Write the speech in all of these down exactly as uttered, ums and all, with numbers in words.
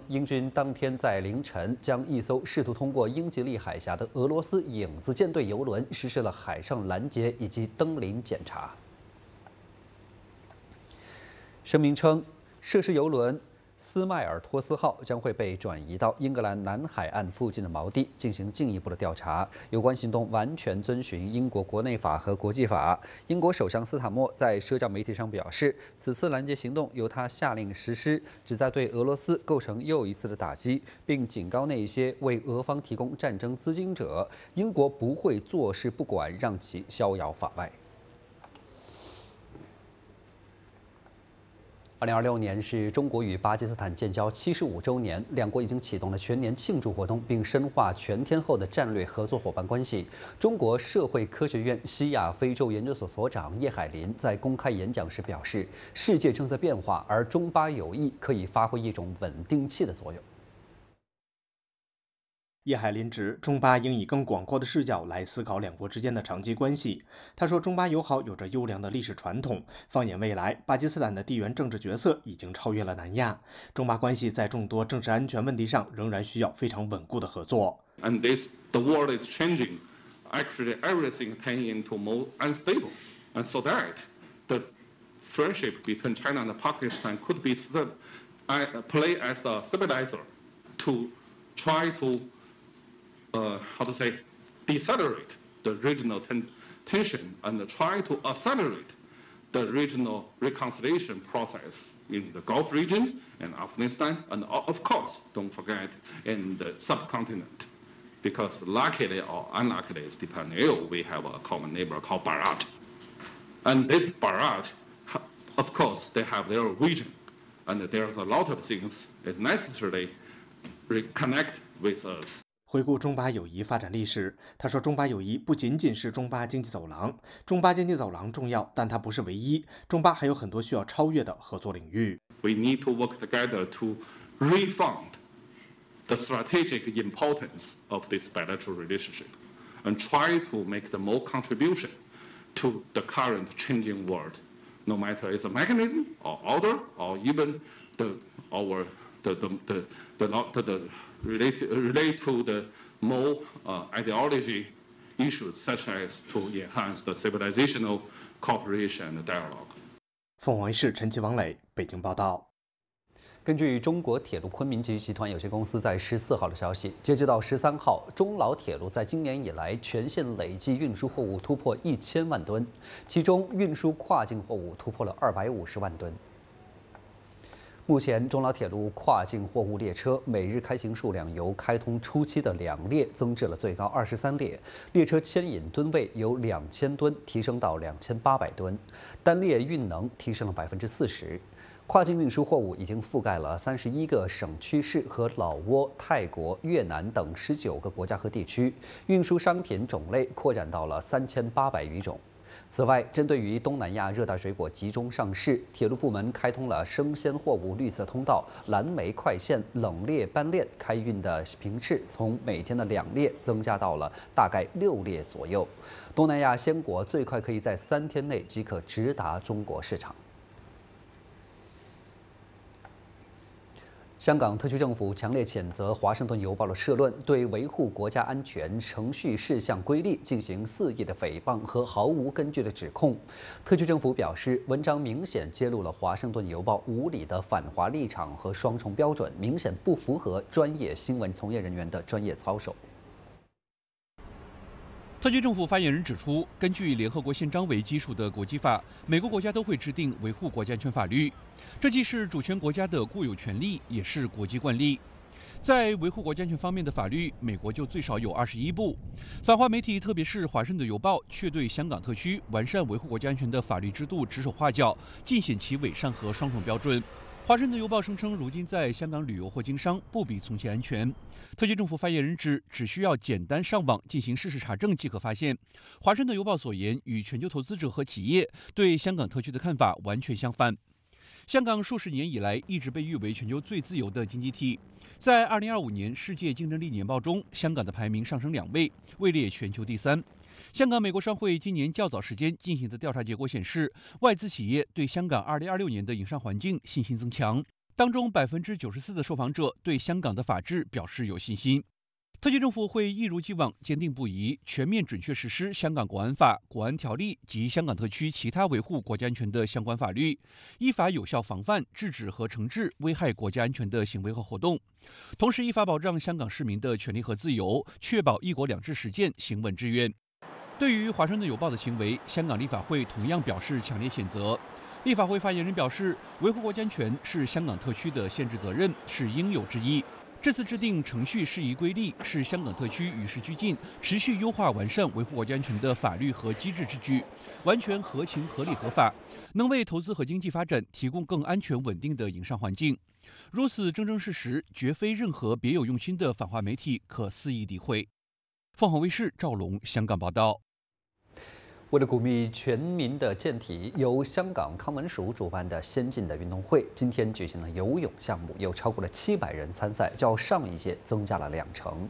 英军当天在凌晨将一艘试图通过英吉利海峡的俄罗斯影子舰队油轮实施了海上拦截以及登临检查。声明称，涉事油轮斯迈尔托斯号将会被转移到英格兰南海岸附近的锚地进行进一步的调查。有关行动完全遵循英国国内法和国际法。英国首相斯坦默在社交媒体上表示，此次拦截行动由他下令实施，旨在对俄罗斯构成又一次的打击，并警告那些为俄方提供战争资金者，英国不会坐视不管，让其逍遥法外。二零二六年是中国与巴基斯坦建交七十五周年，两国已经启动了全年庆祝活动，并深化全天候的战略合作伙伴关系。中国社会科学院西亚非洲研究所所长叶海林在公开演讲时表示，世界正在变化，而中巴友谊可以发挥一种稳定器的作用。 叶海林指，中巴应以更广阔的视角来思考两国之间的长期关系。他说，中巴友好有着优良的历史传统。放眼未来，巴基斯坦的地缘政治角色已经超越了南亚，中巴关系在众多政治安全问题上仍然需要非常稳固的合作。 And this, the world is changing. Actually, everything turning into more unstable, and so that the friendship between China and Pakistan could be uh, play as a stabilizer to try to Uh, how to say, decelerate the regional ten tension and try to accelerate the regional reconciliation process in the Gulf region and Afghanistan, and of course, don't forget, in the subcontinent. Because luckily or unluckily, it's depending, we have a common neighbor called Bharat. And this Bharat, of course, they have their region, and there's a lot of things is necessarily reconnect with us. 回顾中巴友谊发展历史，他说，中巴友谊不仅仅是中巴经济走廊，中巴经济走廊重要，但它不是唯一。中巴还有很多需要超越的合作领域。 We need to work together to refund the strategic importance of this bilateral relationship, and try to make the more contribution to the current changing world, no matter it's a mechanism or order or even the our the the the the not the, the relate relate to the more uh, ideology issues such as to enhance the civilizational cooperation and dialogue. 凤凰卫视陈奇、王磊北京报道。 根据中国铁路昆明集集团有限公司在十四号的消息，截止到十三号，中老铁路在今年以来全线累计运输货物突破一千万吨，其中运输跨境货物突破了二百五十万吨。目前，中老铁路跨境货物列车每日开行数量由开通初期的两列增至了最高二十三列，列车牵引吨位由两千吨提升到两千八百吨，单列运能提升了百分之四十。跨境运输货物已经覆盖了三十一个省区市和老挝、泰国、越南等十九个国家和地区，运输商品种类扩展到了三千八百余种。此外，针对于东南亚热带水果集中上市，铁路部门开通了生鲜货物绿色通道、蓝莓快线、冷链班列，开运的频次从每天的两列增加到了大概六列左右。东南亚鲜果最快可以在三天内即可直达中国市场。香港特区政府强烈谴责《华盛顿邮报》的社论对维护国家安全程序事项规例进行肆意的诽谤和毫无根据的指控。特区政府表示，文章明显揭露了《华盛顿邮报》无理的反华立场和双重标准，明显不符合专业新闻从业人员的专业操守。 特区政府发言人指出，根据联合国宪章为基础的国际法，每个国家都会制定维护国家安全法律，这既是主权国家的固有权利，也是国际惯例。在维护国家安全方面的法律，美国就最少有二十一部。反华媒体，特别是《华盛顿邮报》，却对香港特区完善维护国家安全的法律制度指手画脚，尽显其伪善和双重标准。华盛顿邮报声称，如今在香港旅游或经商不比从前安全。特区政府发言人指，只需要简单上网进行事实查证即可发现，华盛顿邮报所言与全球投资者和企业对香港特区的看法完全相反。香港数十年以来一直被誉为全球最自由的经济体，在二零二五年世界竞争力年报中，香港的排名上升两位，位列全球第三。香港美国商会今年较早时间进行的调查结果显示，外资企业对香港二零二六年的营商环境信心增强。 当中百分之九十四的受访者对香港的法治表示有信心。特区政府会一如既往坚定不移、全面准确实施香港国安法、国安条例及香港特区其他维护国家安全的相关法律，依法有效防范、制止和惩治危害国家安全的行为和活动，同时依法保障香港市民的权利和自由，确保一国两制实践行稳致远。对于华盛顿邮报的行为，香港立法会同样表示强烈谴责。立法会发言人表示，维护国家安全是香港特区的宪制责任，是应有之义。这次制定程序适宜规例，是香港特区与时俱进、持续优化完善维护国家安全的法律和机制之举，完全合情、合理、合法，能为投资和经济发展提供更安全稳定的营商环境。如此铮铮事实，绝非任何别有用心的反华媒体可肆意诋毁。凤凰卫视赵龙香港报道。 为了鼓励全民的健体，由香港康文署主办的先进的运动会今天举行了游泳项目，有超过了七百人参赛，较上一届增加了两成。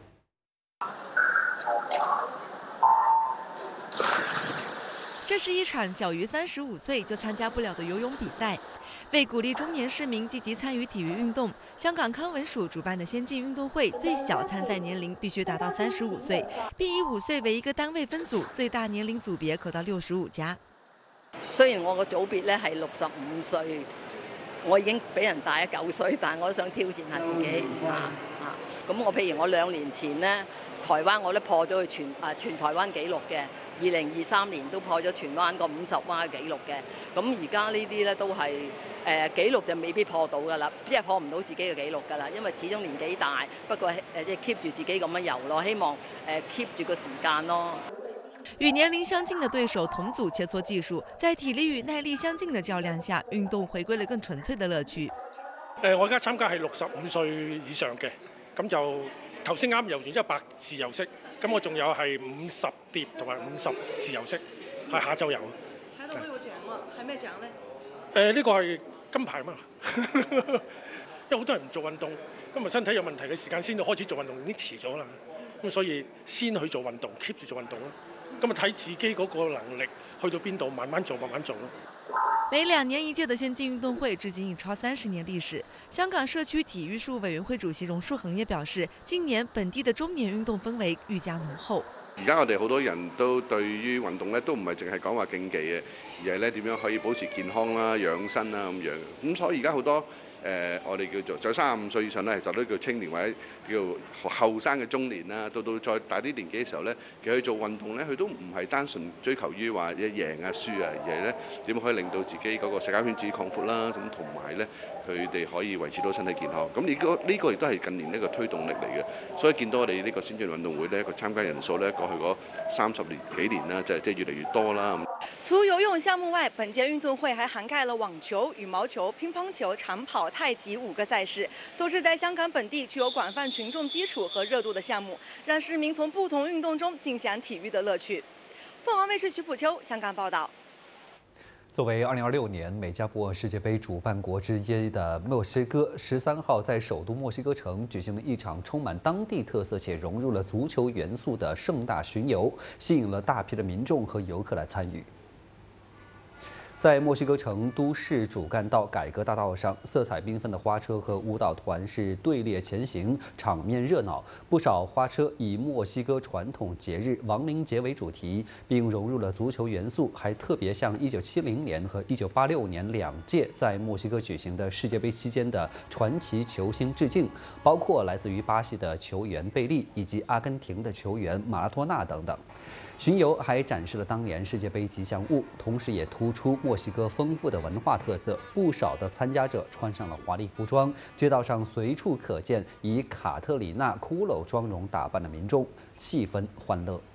这是一场小于三十五岁就参加不了的游泳比赛。为鼓励中年市民积极参与体育运动，香港康文署主办的先进运动会最小参赛年龄必须达到三十五岁，并以五岁为一个单位分组，最大年龄组別可到六十五家。 雖然我個組別咧係六十五歲，我已經比人大咗九歲，但係我都想挑戰下自己啊啊！咁我譬如我兩年前咧，台灣我都破咗佢全啊全台灣紀錄嘅。二零二三年都破咗荃灣個五十蛙紀錄嘅，咁而家呢啲咧都係誒紀錄就未必破到㗎啦，即係破唔到自己嘅紀錄㗎啦，因為始終年紀大，不過誒即係 keep 住自己咁樣游咯，希望誒 keep 住個時間咯。 與年齡相近的對手同組切磋技術，在體力與耐力相近的較量下，運動回歸了更純粹的樂趣。 誒，我而家參加係六十五歲以上嘅，咁就頭先啱游完一百自由式。咁我仲有係五十蝶同埋五十自由式，係下晝游。 睇到呢個獎喎，係咩獎咧？ 誒呢個係金牌嘛，因為好多人唔做運動，咁啊身體有問題嘅時間先至開始做運動，已經遲咗啦。咁所以先去做運動 ，keep 住做運動咯。咁啊睇自己嗰個能力去到邊度，慢慢做，慢慢做咯。 每兩年一屆的先進運動會至今已超三十年歷史。香港社區體育事務委員會主席容樹恒也表示，今年本地的中年運動氛圍愈加濃厚。 而家我哋好多人都對於運動咧，都唔係淨係講話競技嘅，而係咧點樣可以保持健康啦、養生啦咁樣。咁所以而家好多誒、呃，我哋叫做在三十五歲以上咧，其實都叫青年或者叫後生嘅中年啦。到到再大啲年紀嘅時候咧，其實去做運動咧，佢都唔係單純追求於話一贏啊輸啊，而係咧點可以令到自己嗰個社交圈子擴闊啦，咁同埋咧佢哋可以維持到身體健康。咁呢個呢個亦都係近年呢個推動力嚟嘅。所以見到我哋呢個先進運動會咧，個參加人數咧過去嗰三十年幾年啦，就即係越嚟越多啦。 除游泳項目外，本屆運動會還涵蓋了網球、羽毛球、乒乓球、長跑、太極五個賽事，都是在香港本地具有廣泛群眾基礎和熱度的項目，讓市民從不同運動中盡享體育的樂趣。鳳凰衛視徐普秋香港報道。 作為二零二六年美加布世界盃主辦國之一的墨西哥，十三號在首都墨西哥城舉行了一場充滿當地特色且融入了足球元素的盛大巡遊，吸引了大批的民眾和遊客來參與。在墨西哥城都市主幹道改革大道上，色彩繽紛的花車和舞蹈團是隊列前行，場面熱鬧。不少花車以墨西哥傳統節日亡靈節為主題，並融入了足球元素，還特別向一九七零年和一九八六年兩屆在墨西哥舉行的世界盃期間的傳奇球星致敬，包括來自於巴西的球員貝利以及阿根廷的球員馬拉多納等等。巡遊還展示了當年世界盃吉祥物，同時也突出墨西哥豐富的文化特色。不少的參加者穿上了華麗服裝，街道上隨處可見以卡特里娜骷髏妝容打扮的民眾，氣氛歡樂。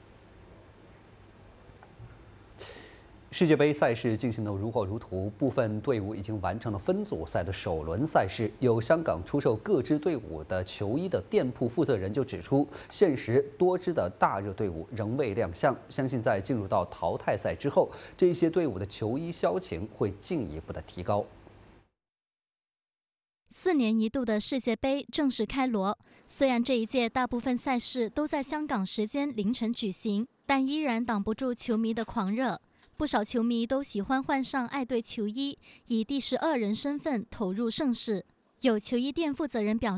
世界盃賽事進行得如火如荼，部分隊伍已經完成了分組賽的首輪賽事。有香港出售各支隊伍的球衣的店鋪負責人就指出，現時多支的大熱隊伍仍未亮相，相信在進入到淘汰賽之後，這些隊伍的球衣銷情會進一步的提高。 四年一度的世界盃正式開鑼，雖然這一屆大部分賽事都在香港時間凌晨舉行，但依然擋不住球迷的狂熱。 不少球迷都喜欢换上爱队球衣，以第十二人身份投入盛事。有球衣店负责人表